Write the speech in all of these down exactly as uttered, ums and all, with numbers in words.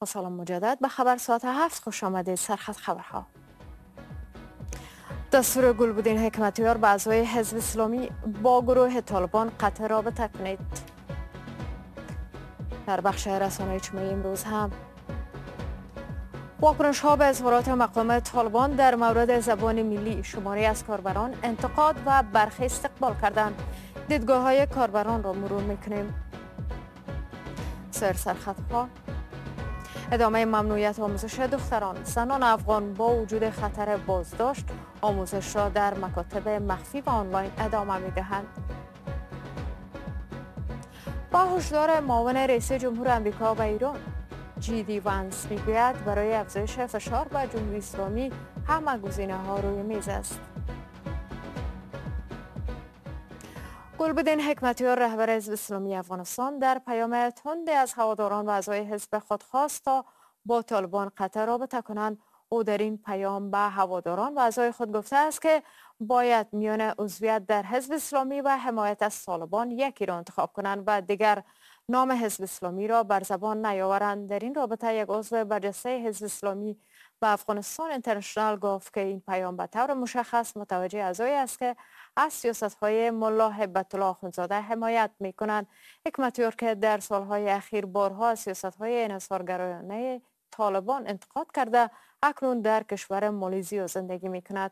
با سلام مجدد به خبر ساعت هفت خوش آمدید. سرخط خبرها. دستور گلبدین حکمتیار به اعضای حزب اسلامی با گروه طالبان قطع رابطه کنید. در بخش رسانه‌های اجتماعی امروز هم واکنش ها به اظهارات مقام طالبان در مورد زبان ملی، شماری از کاربران انتقاد و برخی استقبال کردند. دیدگاه های کاربران را مرور میکنیم. سر سرخط ها: ادامه ممنوعیت آموزش دختران، زنان افغان با وجود خطر بازداشت آموزش را در مکاتب مخفی و آنلاین ادامه میدهند. با هشدار معاون رئیس جمهور آمریکا و ایران، جی دی وانس میگوید برای افزایش فشار بر جمهوری اسلامی همه گزینه‌ها روی میز است. گلبدین حکمتیار رهبر حزب اسلامی افغانستان در پیام تندی از هواداران و اعضای حزب خود خواست تا با طالبان قطع رابطه کنند. او در این پیام به هواداران و اعضای خود گفته است که باید میان عضویت در حزب اسلامی و حمایت از طالبان یکی را انتخاب کنند و دیگر نام حزب اسلامی را بر زبان نیاورند. در این رابطه یک عضو برجسته حزب اسلامی و افغانستان اینترنشنال گفت که این پیام به طور مشخص متوجه اعضایی است که از سیاست‌های ملا هیبت الله اخوندزاده حمایت می‌کنند. حکمتیار که در سالهای اخیر بارها از سیاست‌های انحصارگرایانه طالبان انتقاد کرده، اکنون در کشور مالیزیا زندگی می‌کند.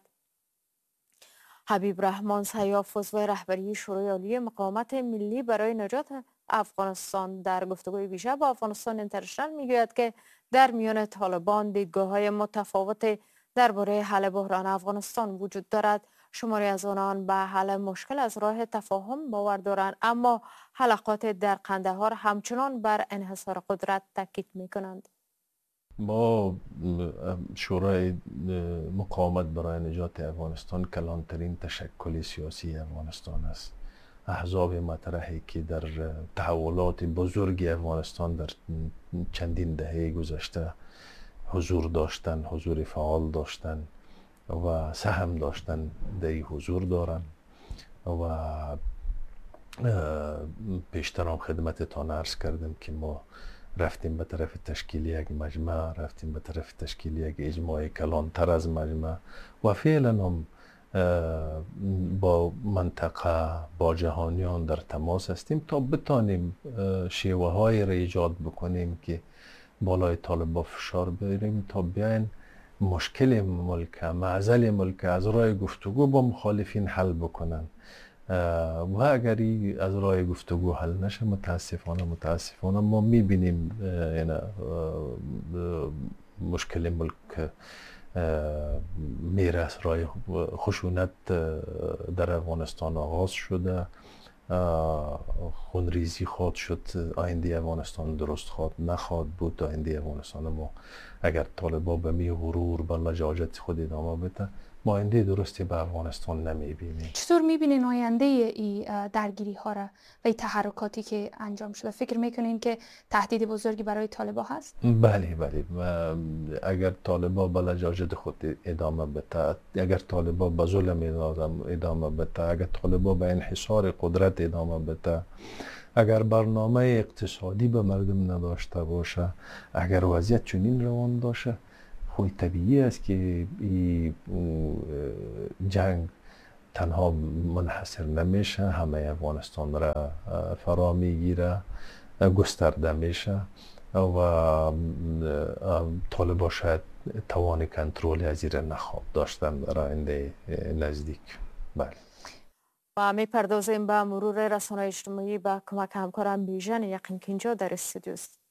حبیب رحمان سیاف عضو رهبری شورای عالی مقاومت ملی برای نجات افغانستان در گفتگوی ویژه با افغانستان اینترنشنال میگوید که در میان طالبان دیدگاه‌های متفاوت درباره حل بحران افغانستان وجود دارد. شماری از آنان به حل مشکل از راه تفاهم باور دارند، اما حلقات در قندهار همچنان بر انحصار قدرت تاکید می‌کنند. ما شورای مقاومت برای نجات افغانستان کلانترین تشکل سیاسی افغانستان است. احزاب مطرحی که در تحولات بزرگ افغانستان در چندین دهه گذشته حضور داشتن، حضور فعال داشتن و سهم داشتن در این حضور دارن و پیشتر هم خدمتتان عرض کردم که ما رفتیم به طرف تشکیل یک مجمع، رفتیم به طرف تشکیل یک اجماع کلانتر از مجمع و فعلا هم با منطقه با جهانیان در تماس هستیم تا بتانیم شیوه های را ایجاد بکنیم که بالای طالبان فشار بیاریم تا بیاین مشکل ملک، معضل ملک از راه گفتگو با مخالفین حل بکنن و اگر از راه گفتگو حل نشه متاسفانه متاسفانه ما میبینیم یعنی مشکل ملک میره از راه خشونت در افغانستان آغاز شده، خونریزی خواد شد، آینده افغانستان درست خواد نخواد بود. آینده افغانستان ما اگر طالبان به می غرور به لجاجت خود ادامه بده ما آینده درستی به افغانستان نمیبینیم. چطور میبینین آینده ای درگیری ها را و این تحرکاتی که انجام شده؟ فکر میکنین که تهدید بزرگی برای طالبان هست؟ بله بله، اگر طالبان به لجاجت خود ادامه بده، اگر طالبان به ظلم ادامه بده، اگر طالبان به انحصار قدرت ادامه بده، اگر برنامه اقتصادی به مردم نداشته باشه، اگر وضعیت چنین روان باشه، خود طبیعی است که این جنگ تنها منحصر نمیشه، همه افغانستان را فرا میگیره، گسترده میشه و طالبان شاید توان کنترل از این نخواهد داشتن در آینده نزدیک. بله. و می پردازیم به مرور رسانه‌های اجتماعی با کمک همکارم بیژن یقین که اینجا در استودیو است.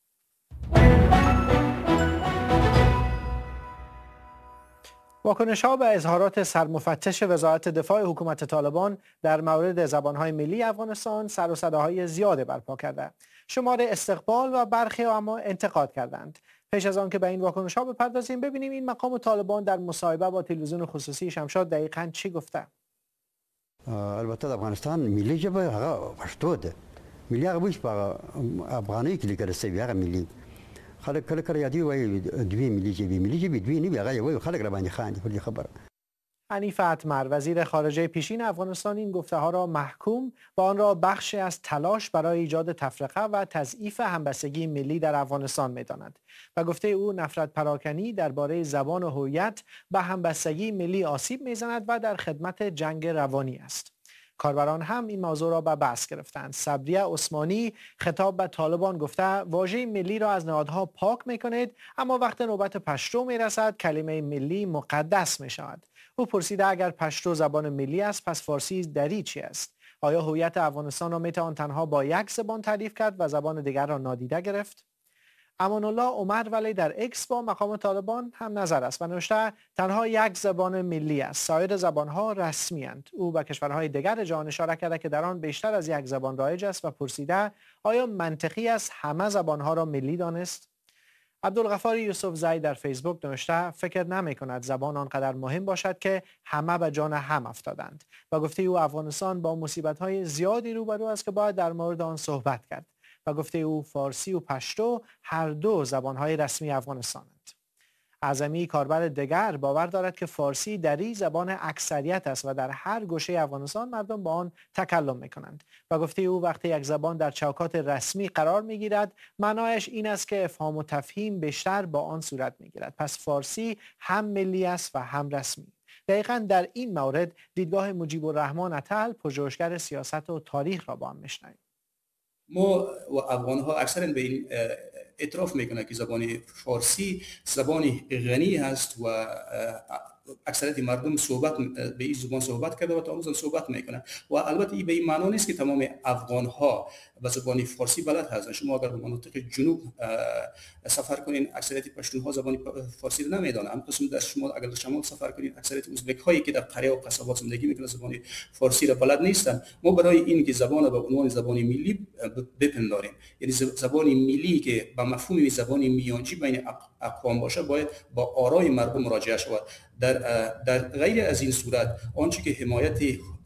واکنش‌ها به اظهارات سرمفتش وزارت دفاع حکومت طالبان در مورد زبان‌های ملی افغانستان سر و صداهای زیاد برپا کرده. شمار استقبال و برخی اما انتقاد کردند. پیش از آن که به این واکنش‌ها بپردازیم ببینیم این مقام طالبان در مصاحبه با تلویزیون خصوصی شمشاد دقیقاً چی گفته. البته افغانستان ملی ژبه هغه پښتو ده. ملی هغه وش په افغاني کې لیکل شوی هغه ملی. خلک کله کله یادی وایي دوی ملي ژبې ملي ژبې دوی نه وي هغه یو خلک را باندې خاندي په دې خبره. حنیف اتمر وزیر خارجه پیشین افغانستان این گفته ها را محکوم و آن را بخشی از تلاش برای ایجاد تفرقه و تضعیف همبستگی ملی در افغانستان می‌داند و گفته او نفرت پراکنی درباره زبان و هویت به همبستگی ملی آسیب می‌زند و در خدمت جنگ روانی است. کاربران هم این موضوع را به بحث گرفتند. صبریه عثمانی خطاب به طالبان گفته واژه ملی را از نهادها پاک می‌کنید، اما وقت نوبت پشتو می‌رسد کلمه ملی مقدس می‌شود. او پرسیده اگر پشتو زبان ملی است پس فارسی دری چی است؟ آیا هویت افغانستان را میتوان تنها با یک زبان تعریف کرد و زبان دیگر را نادیده گرفت؟ امان الله عمر ولی در اکس با مقام طالبان هم نظر است و نوشته تنها یک زبان ملی است، سایر زبانها رسمی اند. او به کشورهای دیگر جهان اشاره کرده که در آن بیشتر از یک زبان رایج است و پرسیده آیا منطقی است همه زبانها را ملی دانست؟ عبدالغفار یوسف زی در فیسبوک نوشته فکر نمی کند زبان آنقدر مهم باشد که همه به جان هم افتادند و گفته او افغانستان با مصیبت‌های زیادی روبرو است که باید در مورد آن صحبت کرد و گفته او فارسی و پشتو هر دو زبان‌های رسمی افغانستانند. اعظمی کاربر دیگر باور دارد که فارسی دری زبان اکثریت است و در هر گوشه افغانستان مردم با آن تکلم می‌کنند و گفته او وقتی یک زبان در چوکات رسمی قرار می‌گیرد معنایش این است که افهام و تفهیم بیشتر با آن صورت می‌گیرد. پس فارسی هم ملی است و هم رسمی. دقیقاً در این مورد دیدگاه مجیب الرحمن اتل پژوهشگر سیاست و تاریخ را با هم می‌شنویم. ما و افغان ها اکثرا به این اعتراف میکنه که زبان فارسی زبان غنی هست و اکثریت مردم صحبت به این زبان صحبت کرده و تا امروز صحبت میکنه و البته این به این معنی نیست که تمام افغان ها به زبان فارسی بلد هستند. شما اگر به مناطق جنوب سفر کنین اکثریت پشتون ها زبان فارسی رو نمیدونن، اما قسم در شمال اگر در شمال سفر کنین اکثریت ازبک هایی که در قریه و قصبات زندگی میکنن زبان فارسی رو بلد نیستن. ما برای این که زبان به عنوان زبان ملی بپنداریم، یعنی زبان ملی که به مفهوم زبان میانجی بین اقوام باشه باید با آرای مردم مراجعه شود. در در غیر از این صورت آنچه که حمایت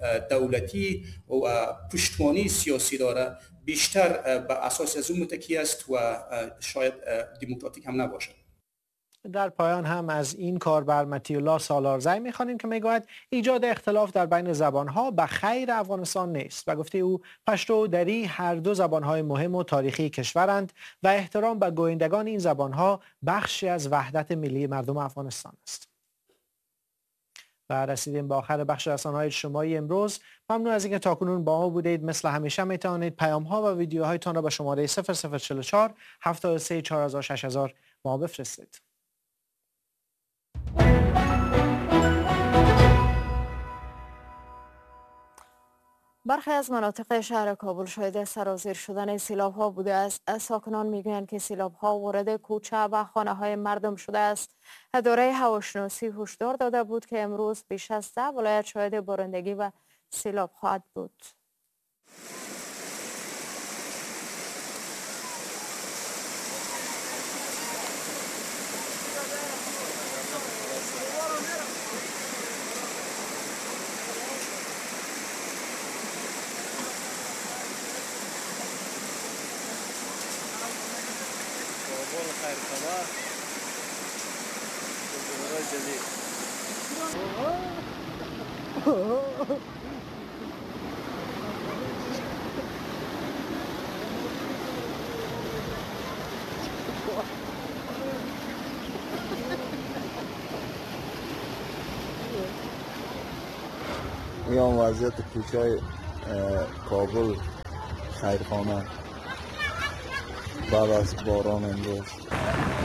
دولتی و پشتوانه سیاسی داره بیشتر به اساس از اون متکی است و شاید دموکراتیک هم نباشه. در پایان هم از این کاربر متی الله سالارزی می‌خوانیم که میگوید ایجاد اختلاف در بین زبان‌ها به خیر افغانستان نیست و گفته او پشتو و دری هر دو زبان‌های مهم و تاریخی کشورند و احترام به گویندگان این زبان‌ها بخشی از وحدت ملی مردم افغانستان است. و رسیدیم به آخر بخش رسانه‌های اجتماعی امروز. ممنون از اینکه تاکنون با ما بودید. مثل همیشه میتوانید پیام‌ها و ویدیوهایتان را به شماره صفر صفر چهار چهار هفتاد و سه چهار هزار شش هزار ما بفرستید. برخی از مناطق شهر کابل شاهد سرازیر شدن سیلاب‌ها بوده است. ساکنان میگویند که سیلاب‌ها وارد کوچه و خانه‌های مردم شده است. اداره هواشناسی هشدار داده بود که امروز بیش از ده ولایت شاهد بارندگی و سیلاب خواهد بود. میام وضعیت کوچه کابل خیرخانه بعد از باران امروز.